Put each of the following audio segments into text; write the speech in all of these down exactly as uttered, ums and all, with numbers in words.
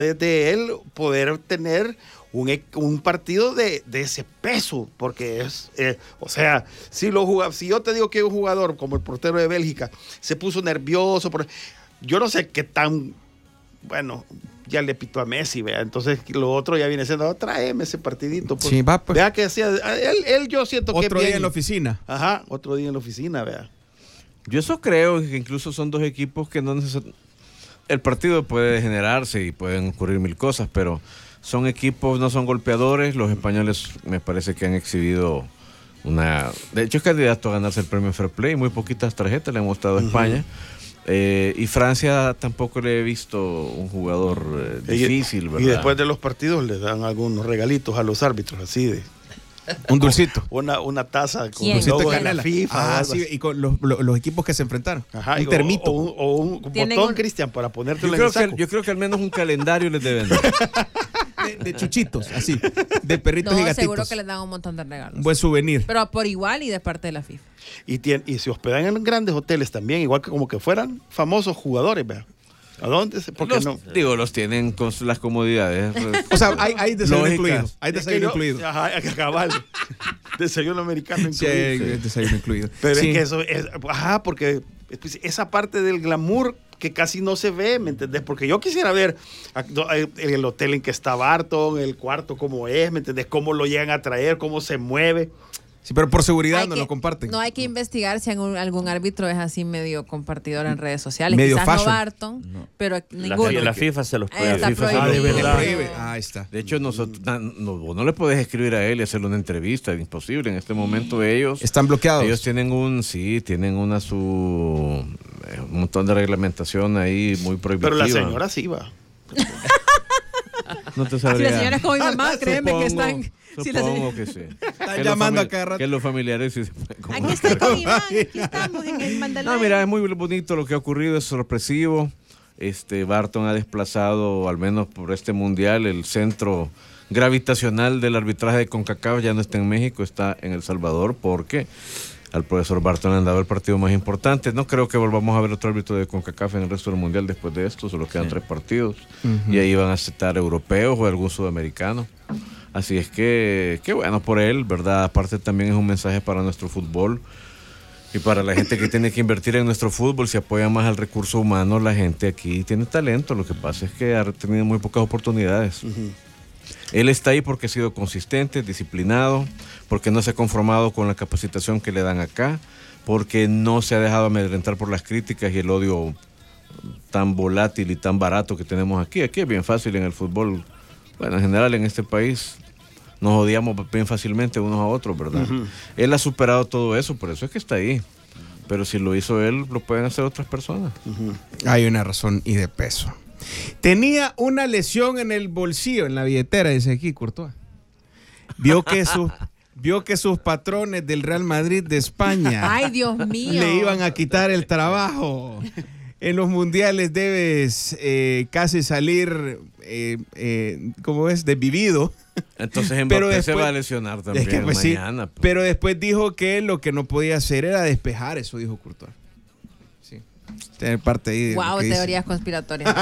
de él poder tener un, un partido de, de ese peso, porque es, eh, o sea, si, lo jugaba, si yo te digo que un jugador como el portero de Bélgica se puso nervioso, por, yo no sé qué tan, bueno, ya le pitó a Messi, vea, entonces lo otro ya viene siendo, oh, tráeme ese partidito. Pues, sí, va, pues. Vea que decía, él, él yo siento otro que Otro día bien, en la oficina. Ajá, otro día en la oficina, vea. Yo eso creo que incluso son dos equipos que no necesariamente... El partido puede degenerarse y pueden ocurrir mil cosas, pero son equipos, no son golpeadores. Los españoles me parece que han exhibido una... De hecho es candidato a ganarse el premio Fair Play. Muy poquitas tarjetas le han mostrado a España. Uh-huh. eh, y Francia tampoco le he visto un jugador eh, difícil, y, ¿verdad? Y después de los partidos le dan algunos regalitos a los árbitros, así de... Un dulcito. Una, una taza con un logo de de la FIFA. Ah, sí, y con los, los, los equipos que se enfrentaron. Ajá, un termito. O, o, o un botón, un... Cristian, para ponértelo en el saco. Que, yo creo que al menos un calendario les deben dar. De, de chuchitos, así. De perritos no, y gatitos. Seguro que les dan un montón de regalos. Un buen souvenir. Pero por igual y de parte de la FIFA. Y, tiene, y se hospedan en grandes hoteles también, igual que como que fueran famosos jugadores, ¿verdad? ¿A dónde? Porque los, no. Digo, los tienen con las comodidades. O sea, hay, hay desayuno incluido. Hay desayuno incluido. Ajá, hay que cabal. Desayuno americano incluido. Sí, hay sí. desayuno incluido. Pero sí. es que eso es, ajá, porque esa parte del glamour que casi no se ve, ¿me entendés? Porque yo quisiera ver el hotel en que está Barton, el cuarto cómo es, ¿me entendés? Cómo lo llegan a traer, cómo se mueve. Sí, pero por seguridad hay no que, lo comparten. No hay que investigar si algún, algún árbitro es así medio compartidor en redes sociales. Medio Quizás fashion. no Barton, no. pero la, ninguno. La FIFA se los puede. Está FIFA prohibido. se los de verdad. Prohíbe. Ah, ahí está. De hecho, nosotros, no, no le puedes escribir a él y hacerle una entrevista, es imposible. En este momento ellos... Están bloqueados. Ellos tienen un, sí, tienen una su... un montón de reglamentación ahí muy prohibitiva. Pero la señora sí va. No te sabría. Si la señora es como mi mamá, créeme supongo, que están... Supongo si la que sí. Están que llamando famili- a cada rato. Que los familiares sí se pueden Aquí estoy con Iván, aquí estamos en el Mandalay. No, mira, es muy bonito lo que ha ocurrido, es sorpresivo. Este Barton ha desplazado, al menos por este mundial, el centro gravitacional del arbitraje de CONCACAF ya no está en México, está en El Salvador, porque al profesor Barton le han dado el partido más importante. No creo que volvamos a ver otro árbitro de CONCACAF en el resto del mundial después de esto, solo quedan sí. tres partidos. Uh-huh. Y ahí van a aceptar europeos o algún sudamericano. Así es que, qué bueno por él, ¿verdad? Aparte también es un mensaje para nuestro fútbol y para la gente que tiene que invertir en nuestro fútbol. Si apoya más al recurso humano, la gente aquí tiene talento. Lo que pasa es que ha tenido muy pocas oportunidades. Uh-huh. Él está ahí porque ha sido consistente, disciplinado, porque no se ha conformado con la capacitación que le dan acá, porque no se ha dejado amedrentar por las críticas y el odio tan volátil y tan barato que tenemos aquí. Aquí es bien fácil en el fútbol. Bueno, en general en este país nos odiamos bien fácilmente unos a otros, ¿verdad? Uh-huh. Él ha superado todo eso, por eso es que está ahí. Pero si lo hizo él, lo pueden hacer otras personas. Uh-huh. Hay una razón y de peso. Tenía una lesión en el bolsillo, en la billetera, dice aquí Courtois. Vio que sus, vio que sus patrones del Real Madrid de España ¡ay, Dios mío! le iban a quitar el trabajo. En los mundiales debes eh, casi salir, eh, eh, ¿cómo es? Desvivido. Entonces Mbappé pero después, se va a lesionar también es que, pues, mañana. Sí, pero después dijo que lo que no podía hacer era despejar, eso dijo Courtois. Sí. Tener parte ahí de wow, teorías conspiratorias.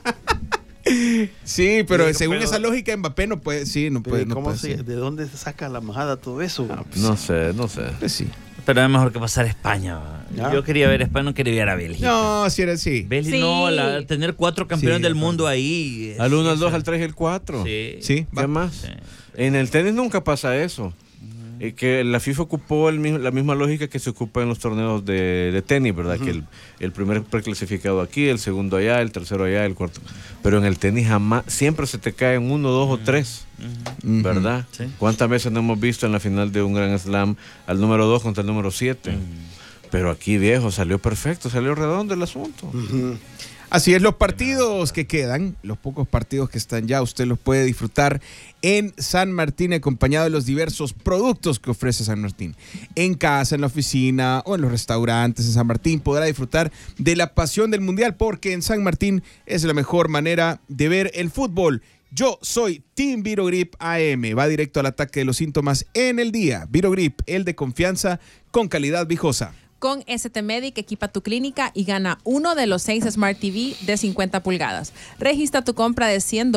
Sí, pero sí, según pero, esa lógica Mbappé no puede, sí, no puede. No ¿cómo puede se, ¿De dónde se saca la majada todo eso? Ah, pues, no sé, no sé. Pues sí. Pero es mejor que pasar a España. ¿Ya? Yo quería ver España, no quería ver a Bélgica. No, si era así. Bélgica, sí. no, la, tener cuatro campeones sí, del mundo ahí. Al uno, al dos, al tres y al cuatro. Sí. Sí. ¿Qué más? Sí. En el tenis nunca pasa eso. Y que la FIFA ocupó el mismo, la misma lógica que se ocupa en los torneos de, de tenis, ¿verdad? Uh-huh. Que el, el primer preclasificado aquí, el segundo allá, el tercero allá, el cuarto. Pero en el tenis jamás, siempre se te caen uno, dos uh-huh. o tres, uh-huh. ¿verdad? Sí. ¿Cuántas veces no hemos visto en la final de un Grand Slam al número dos contra el número siete? Uh-huh. Pero aquí, viejo, salió perfecto, salió redondo el asunto. Uh-huh. Así es, los partidos que quedan, los pocos partidos que están ya, usted los puede disfrutar en San Martín, acompañado de los diversos productos que ofrece San Martín. En casa, en la oficina o en los restaurantes en San Martín podrá disfrutar de la pasión del Mundial, porque en San Martín es la mejor manera de ver el fútbol. Yo soy Team Virogrip A M, va directo al ataque de los síntomas en el día. Virogrip, el de confianza con calidad viejosa. Con S T Medic equipa tu clínica y gana uno de los seis Smart T V de cincuenta pulgadas. Registra tu compra de cien